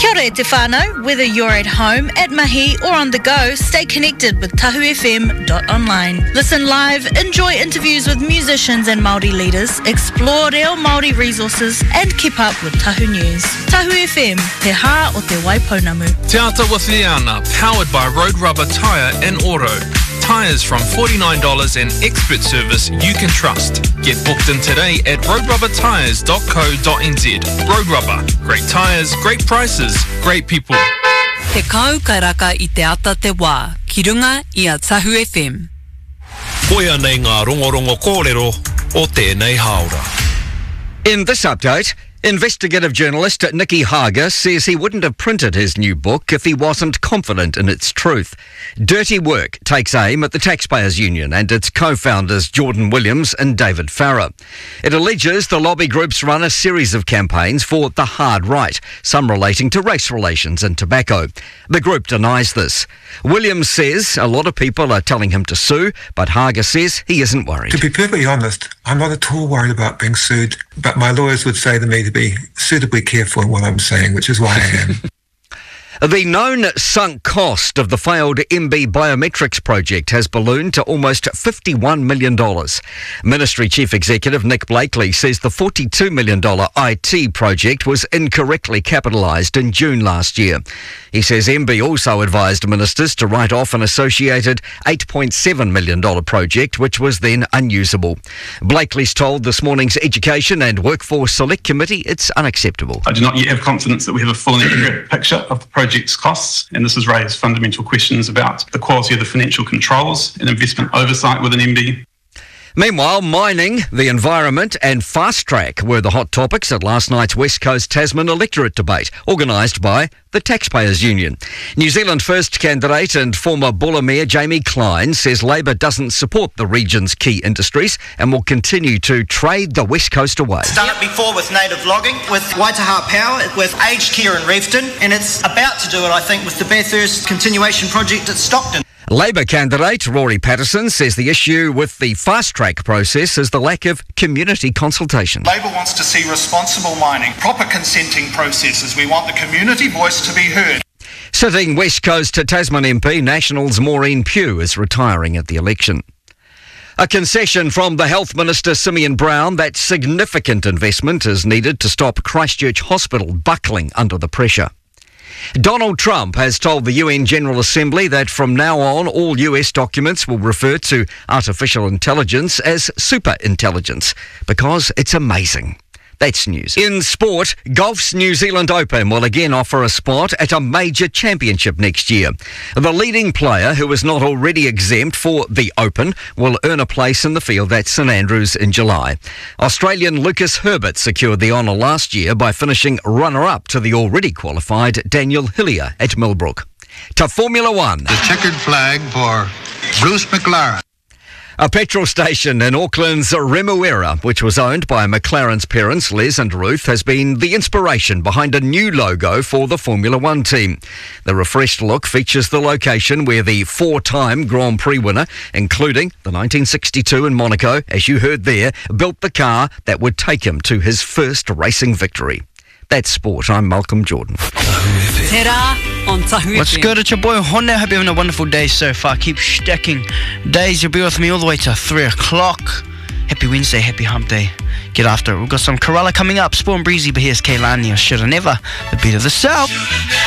Kia ora te whānau. Whether you're at home, at mahi or on the go, stay connected with tahufm.online. Listen live, enjoy interviews with musicians and Māori leaders, explore reo Māori resources and keep up with Tahu News. Tahu FM, te hā o te Waipounamu. Te Ata with Liana, powered by Road Rubber Tyre and Auto. Tyres from $49 and expert service you can trust. Get booked in today at roadrubbertyres.co.nz. Road Rubber. Great tyres, great prices, great people. Te kau kai raka I te ata te wā, ki runga I a Tahu FM. Koia nei ngā rongorongo kōrero o tēnei haora. In this update, investigative journalist Nicky Hager says he wouldn't have printed his new book if he wasn't confident in its truth. Dirty Work takes aim at the Taxpayers Union and its co-founders Jordan Williams and David Farrer. It alleges the lobby groups run a series of campaigns for the hard right, some relating to race relations and tobacco. The group denies this. Williams says a lot of people are telling him to sue, but Hager says he isn't worried. To be perfectly honest, I'm not at all worried about being sued, but my lawyers would say to me to be suitably careful in what I'm saying, which is why I am. The known sunk cost of the failed MB Biometrics project has ballooned to almost $51 million. Ministry Chief Executive Nick Blakely says the $42 million IT project was incorrectly capitalised in June last year. He says MB also advised ministers to write off an associated $8.7 million project, which was then unusable. Blakely's told this morning's Education and Workforce Select Committee it's unacceptable. I do not yet have confidence that we have a full and accurate picture of the project's costs, and this has raised fundamental questions about the quality of the financial controls and investment oversight within MB. Meanwhile, mining, the environment and fast track were the hot topics at last night's West Coast Tasman electorate debate, organised by the Taxpayers Union. New Zealand First candidate and former Buller Mayor Jamie Clyne says Labour doesn't support the region's key industries and will continue to trade the West Coast away. It's done it before with native logging, with Waitaha Power, with aged care in Reefton, and it's about to do it, I think, with the Bathurst continuation project at Stockton. Labour candidate Rory Patterson says the issue with the fast-track process is the lack of community consultation. Labour wants to see responsible mining, proper consenting processes. We want the community voice to be heard. Sitting West Coast Tasman MP Nationals Maureen Pugh is retiring at the election. A concession from the Health Minister Simeon Brown that significant investment is needed to stop Christchurch Hospital buckling under the pressure. Donald Trump has told the UN General Assembly that from now on all US documents will refer to artificial intelligence as superintelligence because it's amazing. That's news. In sport, golf's New Zealand Open will again offer a spot at a major championship next year. The leading player, who is not already exempt for the Open, will earn a place in the field at St Andrews in July. Australian Lucas Herbert secured the honour last year by finishing runner-up to the already qualified Daniel Hillier at Millbrook. To Formula One. The checkered flag for Bruce McLaren. A petrol station in Auckland's Remuera, which was owned by McLaren's parents, Les and Ruth, has been the inspiration behind a new logo for the Formula One team. The refreshed look features the location where the four-time Grand Prix winner, including the 1962 in Monaco, as you heard there, built the car that would take him to his first racing victory. That's sport. I'm Malcolm Jordan. Te rā on Tahu What's FM. good? It's your boy Honda. Hope you're having a wonderful day so far. Keep stacking days. You'll be with me all the way to 3 o'clock. Happy Wednesday, happy hump day. Get after it. We've got some Kerala coming up. Sport and breezy, but here's Kaylani or Shoulda Never, the beat of the South.